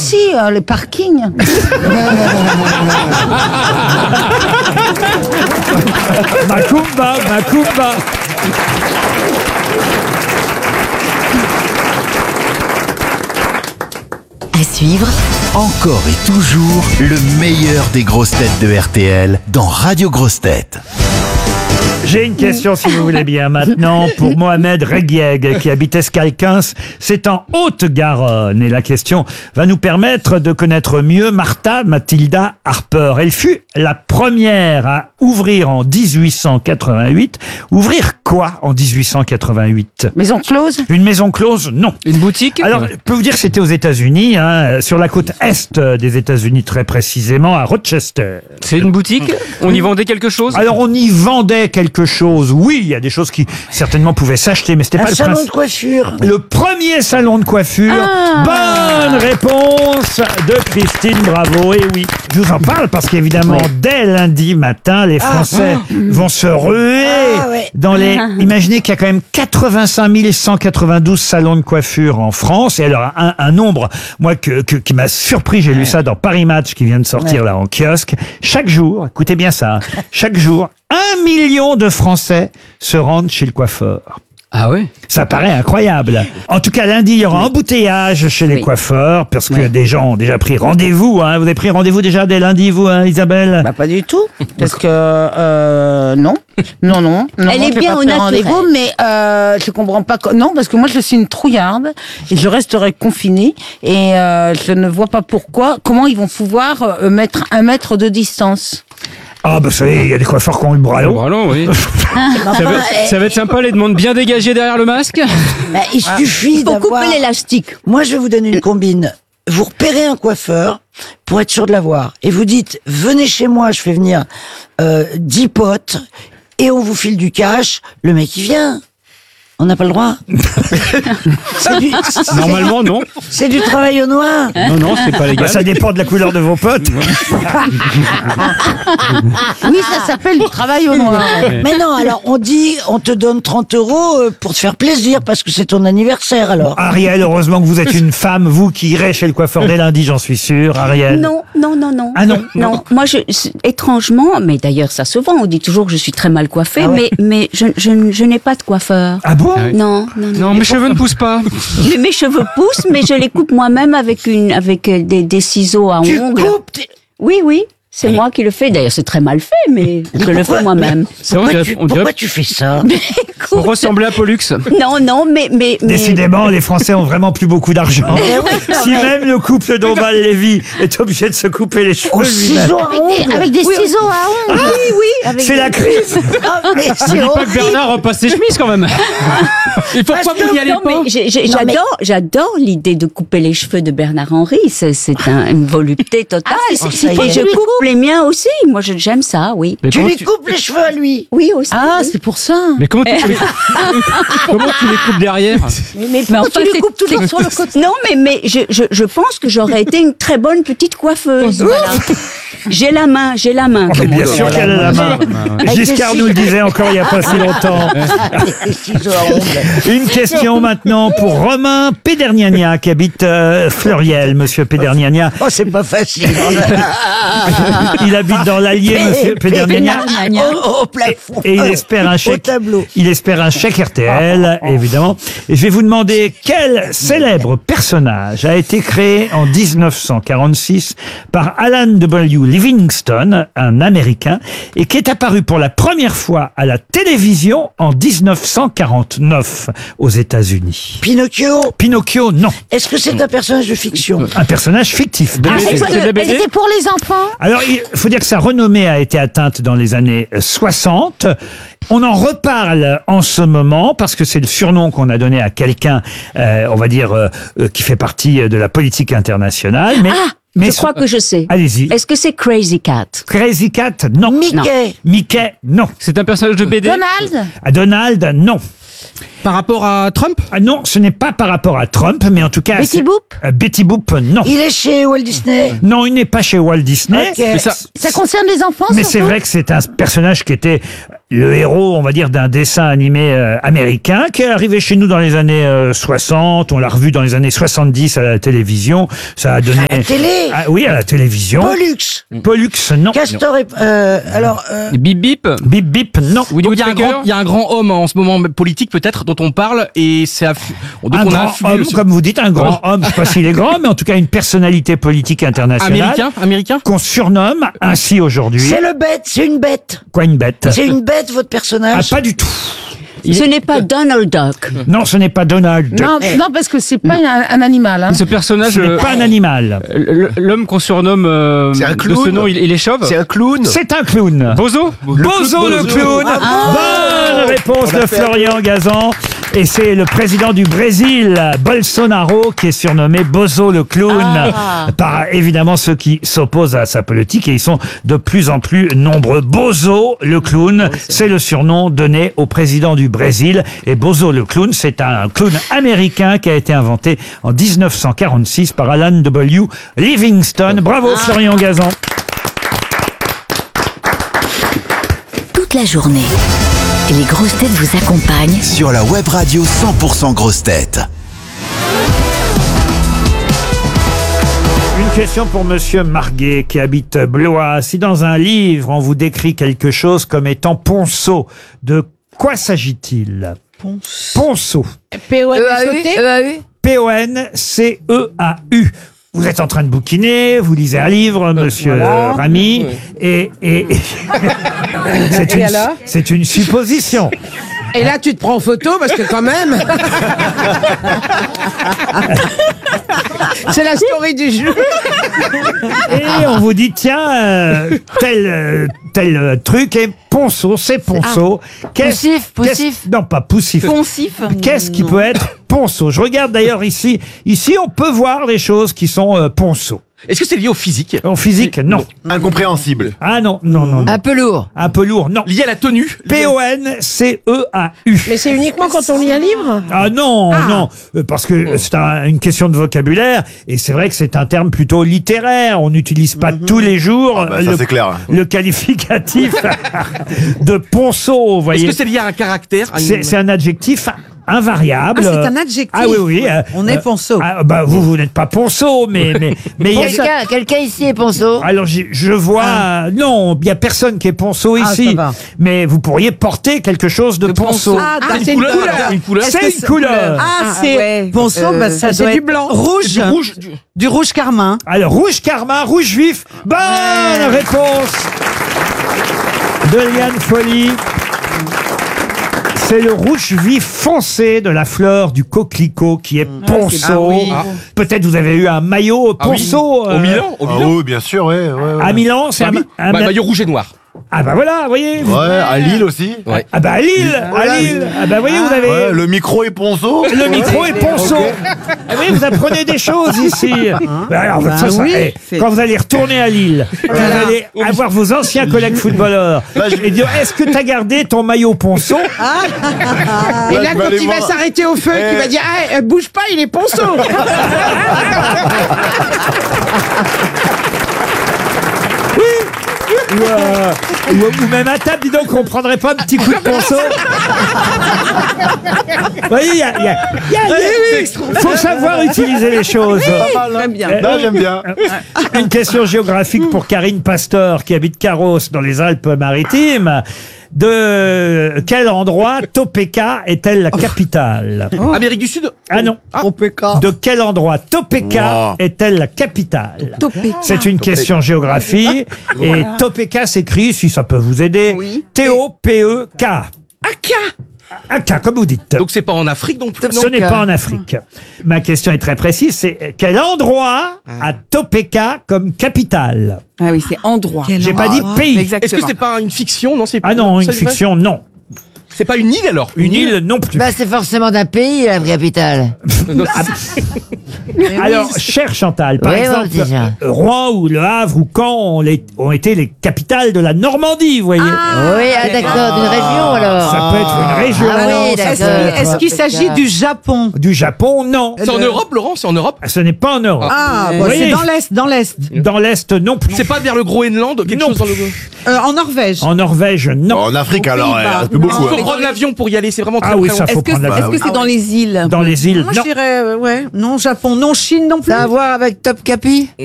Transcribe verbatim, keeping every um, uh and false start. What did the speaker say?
si, euh, les parkings. Macumba, Macumba. À suivre, Encore et toujours le meilleur des grosses têtes de R T L dans Radio Grosses Têtes. J'ai une question, si vous voulez bien, maintenant, pour Mohamed Reguieg, qui habite Escalquens. C'est en Haute-Garonne. Et la question va nous permettre de connaître mieux Martha Mathilda Harper. Elle fut la première à ouvrir en dix-huit cent quatre-vingt-huit. Ouvrir quoi en dix-huit cent quatre-vingt-huit? Maison close. Une maison close? Non. Une boutique? Alors, je peux vous dire que c'était aux États-Unis, hein, sur la côte est des États-Unis, très précisément, à Rochester. C'est une boutique? On y vendait quelque chose? Alors, on y vendait quelque chose. Oui, il y a des choses qui certainement pouvaient s'acheter, mais c'était Un pas le salon principe. de coiffure. Le premier salon de coiffure. Bonne réponse de Christine Bravo. Et oui, je vous en parle parce qu'évidemment, dès lundi matin, les Français vont se ruer Ah, ouais. dans les... Imaginez qu'il y a quand même quatre-vingt-cinq mille cent quatre-vingt-douze salons de coiffure en France. Et alors, un, un nombre, moi, que, que- qui m'a surpris, j'ai lu ça dans Paris Match, qui vient de sortir là en kiosque. Chaque jour, écoutez bien ça, hein, chaque jour, un million de Français se rendent chez le coiffeur. Ah ouais? Ça paraît incroyable. En tout cas, lundi, il y aura embouteillage chez les Oui. coiffeurs, parce que des gens ont déjà pris rendez-vous. Hein. Vous avez pris rendez-vous déjà dès lundi, vous, hein, Isabelle? Bah pas du tout, parce que euh, non, non, non. non Elle non, est j'ai bien pas au pris naturel. rendez-vous, mais euh, je comprends pas. co- Non, parce que moi je suis une trouillarde et je resterai confinée et euh, je ne vois pas pourquoi, comment ils vont pouvoir euh, mettre un mètre de distance. Ah, bah, vous savez, il y a des coiffeurs qui ont eu le bras long. Bravo, oui. ça, va, ça va être sympa, les demandes bien dégagées derrière le masque. Bah, il suffit pour d'avoir... couper l'élastique. Moi, je vais vous donner une combine. Vous repérez un coiffeur pour être sûr de l'avoir. Et vous dites, venez chez moi, je fais venir euh, dix potes et on vous file du cash. Le mec, il vient. On n'a pas le droit. C'est du, Normalement, non. c'est du travail au noir. Non, non, c'est pas Bah, légal. ça dépend de la couleur de vos potes. Oui, ça s'appelle du travail au noir. Mais non, alors on dit, on te donne trente euros euh, pour te faire plaisir parce que c'est ton anniversaire alors. Ariel, heureusement que vous êtes une femme, vous qui irez chez le coiffeur dès lundi, j'en suis sûr. Ariel. Non, non, non, non. Ah non. Non, moi, je, c'est- étrangement, mais d'ailleurs, ça se vend. On dit toujours que je suis très mal coiffée, Ah ouais. mais, mais je, je, je n'ai pas de coiffeur. Ah bon? Non, non, non. Non, mes cheveux ne poussent pas. Mais mes cheveux poussent, mais je les coupe moi-même avec une, avec euh, des, des ciseaux à Tu ongles. coupes tes- Oui, oui. C'est moi qui le fais. D'ailleurs, c'est très mal fait, mais je le fais moi-même. C'est vrai, Pourquoi, on tu, dirait- pourquoi tu fais ça? Pour Écoute, ressembler à Pollux. non, non, mais, mais, mais. Décidément, les Français ont vraiment plus beaucoup d'argent. Eh Si même le couple Dombal-Lévy est obligé de se couper les cheveux Au lui-même. ciseau à ongles. Avec des ciseaux à ongles. Oui, oui, avec C'est la crise. Ah, mais Je c'est dis pas que horrible. Bernard repasse ses chemises quand même. Et pourquoi vous n'y allez Non, pas? mais j'ai- j'ai- Non, mais- j'adore, j'adore l'idée de couper les cheveux de Bernard Henry. C'est, c'est un- une volupté totale. Ah, c'est- c'est- Et ça y est. je coupe les miens aussi. Moi, je- j'aime ça, oui. Mais Tu comment lui tu- coupes les cheveux à lui. Oui aussi. Ah, oui. c'est pour ça. Mais comment tu, les... comment tu les coupes derrière? Mais, mais Mais pourquoi enfin, tu lui c'est- coupes toujours sur le côté? Non, mais, mais je, je, je pense que j'aurais été une très bonne petite coiffeuse. Voilà. J'ai la main, j'ai la main. Mais comme on bien dit. sûr qu'elle a la main. Giscard nous le disait encore il n'y a pas si longtemps. Les ciseaux à ongles. Une question maintenant pour Romain Péderniania qui habite euh, Fleuriel. Monsieur Péderniania, Oh, c'est pas facile. il habite dans l'Allier, monsieur Péderniania. Au, au plafond. Et il espère un Au chèque. tableau. Il espère un chèque R T L, évidemment. Et je vais vous demander quel célèbre personnage a été créé en dix-neuf cent quarante-six par Alan W. Livingston, un Américain, et qui est apparu pour la première fois à la télévision en dix-neuf cent quarante-neuf aux États-Unis. Pinocchio. Pinocchio, non. Est-ce que c'est un personnage de fiction? Un personnage fictif. Ah, Mais est-ce c'est- que- c'est de la B Et D? c'est pour les enfants. Alors, il faut dire que sa renommée a été atteinte dans les années soixante. On en reparle en ce moment parce que c'est le surnom qu'on a donné à quelqu'un, euh, on va dire, euh, euh, qui fait partie de la politique internationale. Mais, Ah, mais je crois que je sais. Allez-y. Est-ce que c'est Crazy Cat? Crazy Cat, non. Mickey. Mickey, non. C'est un personnage de B D? Donald. À Donald, non. Par rapport à Trump? Ah non, ce n'est pas par rapport à Trump, mais en tout cas... Betty c'est- Boop. Euh, Betty Boop, non. Il est chez Walt Disney. Non, il n'est pas chez Walt Disney. Ok. Mais ça, Ça concerne les enfants, Mais surtout. c'est vrai que c'est un personnage qui était le héros, on va dire, d'un dessin animé euh, américain qui est arrivé chez nous dans les années euh, soixante. On l'a revu dans les années soixante-dix à la télévision. Ça a donné... À la télé Ah, oui, à la télévision. Pollux. Pollux, non. Castor et... Euh, alors... Euh, Bip bip. Bip bip, non. Woody Donc il y, a un Woodpecker. grand- il y a un grand homme en ce moment politique peut-être dont on parle et c'est affu- donc Un on a grand afflué homme, le- comme vous dites, un grand homme. Je sais pas s'il est grand, mais en tout cas une personnalité politique internationale. américain américain. Qu'on surnomme ainsi aujourd'hui. c'est le bête, c'est une bête. Quoi, une bête? C'est une bête, votre Ah, personnage. pas du tout. Ce n'est pas Donald Duck. Non, ce n'est pas Donald. Non, non, parce que c'est pas un, un animal. Hein. Ce personnage, Ce n'est euh, pas un animal. l- l'homme qu'on surnomme euh, C'est un de clown. ce nom, il, il est chauve. C'est un clown. C'est un clown. Bozo. Bozo le clown. Bonne réponse de Florian Gazan. Et c'est le président du Brésil, Bolsonaro, qui est surnommé Bozo le clown. Par évidemment ceux qui s'opposent à sa politique. Et ils sont de plus en plus nombreux. Bozo le clown, c'est le surnom donné au président du Brésil. Et Bozo le clown, c'est un clown américain qui a été inventé en dix-neuf cent quarante-six par Alan W. Livingston. Bravo Florian Gazan. Toute la journée, les grosses têtes vous accompagnent Sur la web radio cent pour cent grosses têtes. Une question pour Monsieur Marguet qui habite Blois. Si dans un livre on vous décrit quelque chose comme étant ponceau, de quoi s'agit-il? Ponceau. P O N S O T P O N C E A U. Vous êtes en train de bouquiner, vous lisez un livre, Monsieur Voilà. Ramy, et, et, et- c'est Et une, alors c'est une supposition. Et là, tu te prends en photo parce que quand même. C'est la story du jeu. Et on vous dit, tiens, euh, tel, euh, tel euh, truc est ponceau, c'est ponceau. Qu'est-ce- Poussif, qu'est-ce- poussif. Non, pas poussif. Poncif. Qu'est-ce qui peut être ponceau? Je regarde d'ailleurs ici. Ici, on peut voir des choses qui sont euh, ponceau. Est-ce que c'est lié au physique? En physique, non. Incompréhensible. Ah non, non, non. non. Un peu lourd. Un peu lourd, non. Lié à la tenue? P O N C E A U. Mais c'est uniquement quand on lit un livre. Ah non, non, euh, parce que c'est un- une question de vocabulaire, et c'est vrai que c'est un terme plutôt littéraire. On n'utilise pas tous les jours bah, ça, le, c'est clair. le qualificatif de ponceau, vous Est-ce voyez. que c'est lié à un caractère? à une- C'est c'est un adjectif invariable. Ah, c'est un adjectif. Ah oui, oui. euh, On est euh, ponceau. ah, bah, vous, vous n'êtes pas ponceau, mais mais mais il y a- Quelqu'un quelqu'un ici est ponceau. alors j'ai- je vois euh, non, il y a personne qui est ponceau Ah, ici, ça va. mais vous pourriez porter quelque chose de, ponceau. Ah, Ah, c'est une une couleur. couleur. Une couleur. C'est une couleur. Ah, c'est ponceau, bah, ça ça doit doit du blanc. Rouge. Du rouge. du- Du rouge carmin. Alors, rouge carmin, rouge vif. Bonne réponse de Liane Folly. C'est le rouge vif foncé de la fleur du coquelicot qui est ponceau. Ah oui. Peut-être vous avez eu un maillot Ah oui. ponceau. Au euh, Milan? Au Ah Milan? oui, bien sûr, ouais. ouais, ouais. À Milan, c'est un, Bah, un- bah, maillot rouge et noir. Ah bah voilà, vous voyez. vous- Ouais, à Lille aussi. Ouais. Ah bah à Lille, à Lille. Ah bah voyez, vous avez... Ouais, le micro est ponceau. Le micro est ponceau. Ah oui, vous apprenez des choses ici. Bah alors, ça, ça- oui, eh, c'est- quand vous allez retourner à Lille, vous allez avoir vos anciens collègues footballeurs et dire est-ce que t'as gardé ton maillot ponceau? Et Là, là, je vais quand aller il va voir. s'arrêter au feu, Eh. il va dire ah, euh, bouge pas, il est ponceau. Ou, euh, ou- ou même à table, dis donc, on prendrait pas un petit coup de ponceau? Vous voyez, il y a, il y a- il y a- il y a- faut savoir utiliser les choses. Pas mal, hein. bien. Euh, Non, j'aime bien. Une question géographique pour Karine Pasteur qui habite Carros dans les Alpes-Maritimes. De quel endroit Topeka est-elle la capitale? Amérique du Sud? Ah non. De quel endroit Topeka Wow. est-elle la capitale? Topeka. C'est une question géographie. Et Topeka s'écrit, si ça peut vous aider, T O P E K. Aka. Aka, comme vous dites. Donc c'est pas en Afrique donc Ce n'est pas en Afrique. Ma question est très précise, c'est quel endroit a Topeka comme capitale? Ah oui, c'est endroit. J'ai pas dit pays. Est-ce que c'est pas une fiction? Non, c'est Ah non, une c'est vrai fiction, non. C'est pas une île alors? Une île non plus. Bah, c'est forcément d'un pays, la capitale. Alors, cher Chantal, par Oui, bon, exemple, déjà. euh, Rouen ou Le Havre ou Caen ont, les- ont été les capitales de la Normandie, vous voyez. Oui, ah, d'accord, d'une région alors. Ça peut être une région. Ah oui, Est-ce d'accord. qu'il- est-ce qu'il s'agit du Japon? Du Japon, non. C'est en Europe, Laurent? C'est en Europe? Ce n'est pas en Europe. Ah, Vous bon, c'est voyez, dans l'Est, dans l'Est. dans l'Est, non plus. C'est pas vers le Groenland? Quelque Non. chose dans le... Euh, en Norvège. En Norvège, non. En Afrique, alors, Pays-Bas. un peu Non. beaucoup. Il faut hein. prendre l'avion pour y aller, c'est vraiment très Ah oui, très ça long. faut prendre l'avion. Est-ce que dans les îles? Dans les îles, Moi, non. je dirais, euh, ouais, non, Japon, non, Chine non plus. Ça a à voir avec Top Capi?